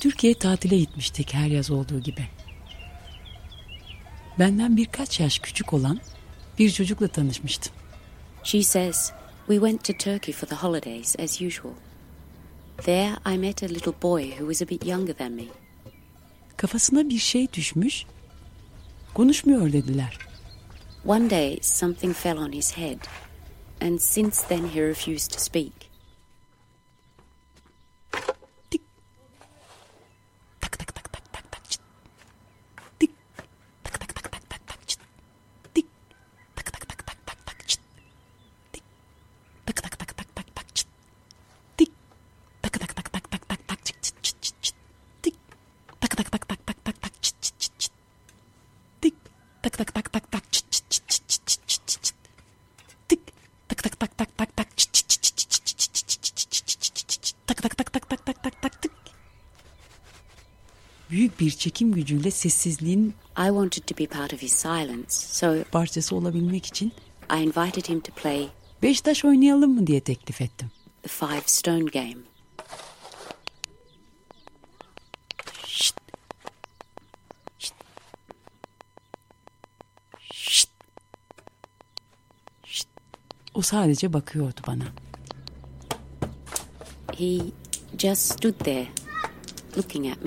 Türkiye'ye tatile gitmiştik her yaz olduğu gibi. Benden birkaç yaş küçük olan bir çocukla tanışmıştım. She says, we went to Turkey for the holidays as usual. There I met a little boy who was a bit younger than me. Kafasına bir şey düşmüş, konuşmuyor dediler. One day something fell on his head, and since then he refused to speak. Büyük bir çekim gücüyle sessizliğin I wanted to be part of his silence, so parçası olabilmek için I invited him to play 5 taş oynayalım mı diye teklif ettim. the Five Stone game. Şşt. Şşt. Şşt. Şşt. O sadece bakıyordu bana. He just stood there, looking at me.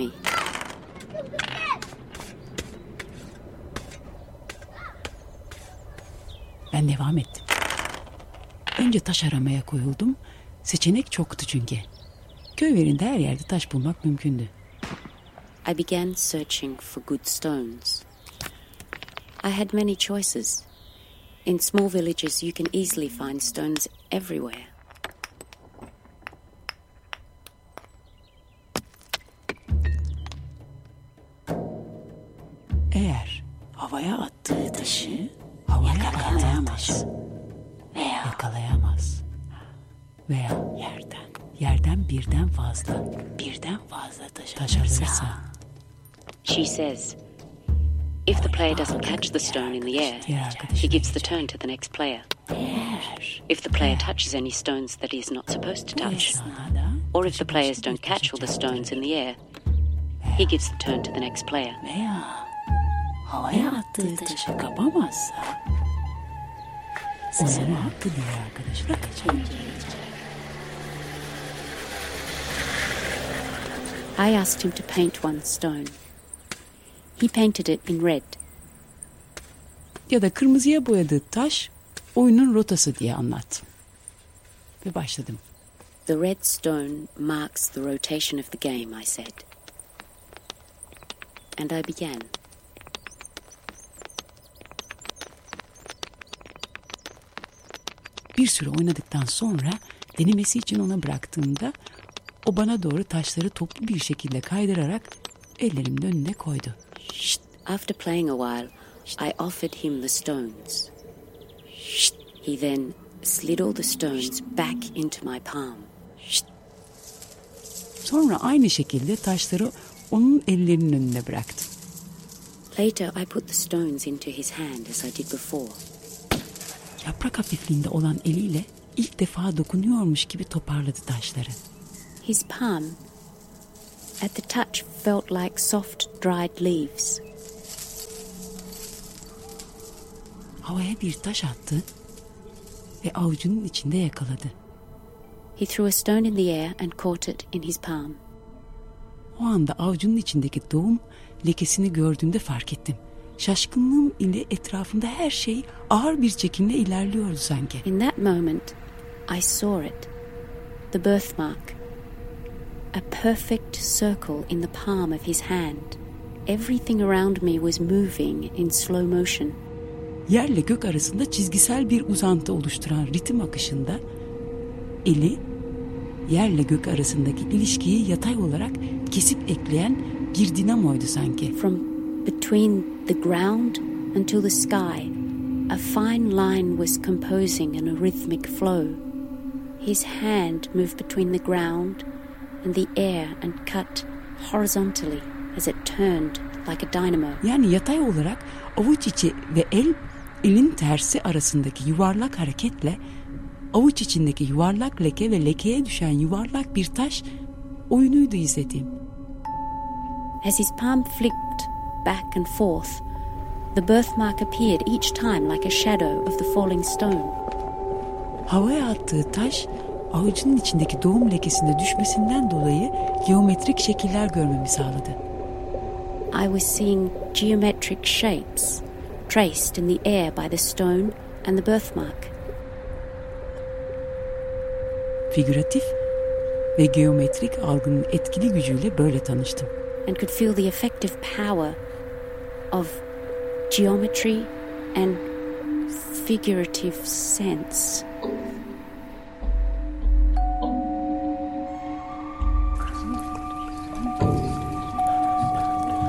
Ben devam ettim. Önce taş aramaya koyuldum. Seçenek çoktu çünkü. Köy yerinde her yerde taş bulmak mümkündü. I began searching for good stones. I had many choices. In small villages you can easily find stones everywhere. Eğer havaya attığı taşı yakalayamaz veya yerden birden fazla taş alırsa, She says, if the player doesn't catch the stone in the air, he gives the turn to the next player. If the player touches any stones that he is not supposed to touch, or if the players don't catch all the stones in the air, he gives the turn to the next player. veya havaya attığı taşı kapamazsa o zaman hakkı diğer arkadaşına kaçar. I asked him to paint one stone. He painted it in red. Ya da kırmızıya boyadığı taş oyunun rotası diye anlattım. Ve başladım. The red stone marks the rotation of the game, I said. And I began. Bir süre oynadıktan sonra denemesi için ona bıraktığımda o bana doğru taşları toplu bir şekilde kaydırarak ellerimin önüne koydu. After playing a while, I offered him the stones. He then slid all the stones back into my palm. Sonra aynı şekilde taşları onun ellerinin önüne bıraktım. Later, I put the stones into his hand as I did before. Yaprak hafifliğinde olan eliyle ilk defa dokunuyormuş gibi toparladı taşları. His palm, at the touch, felt like soft, dried leaves. Havaya bir taş attı ve avucunun içinde yakaladı. He threw a stone in the air and caught it in his palm. O anda avucunun içindeki doğum lekesini gördüğümde fark ettim. Şaşkınlığım ile etrafında her şey ağır bir çekimle ilerliyordu sanki. In that moment, I saw it. The birthmark. A perfect circle in the palm of his hand. Everything around me was moving in slow motion. Yerle gök arasında çizgisel bir uzantı oluşturan ritim akışında eli yerle gök arasındaki ilişkiyi yatay olarak kesip ekleyen bir dinamoydu sanki. From between the ground until the sky, a fine line was composing in a rhythmic flow. His hand moved between the ground and the air and cut horizontally as it turned like a dynamo. Yani yatay olarak avuç içi ve elin tersi arasındaki yuvarlak hareketle avuç içindeki yuvarlak leke ve lekeye düşen yuvarlak bir taş oyunuydu izlediğim. As his palm flicked back and forth, the birthmark appeared each time like a shadow of the falling stone. Havaya attığı taş, avucunun içindeki doğum lekesine düşmesinden dolayı geometrik şekiller görmemi sağladı. I was seeing geometric shapes traced in the air by the stone and the birthmark. Figüratif ve geometrik algının etkili gücüyle böyle tanıştım. And could feel the effective power of geometry and figurative sense.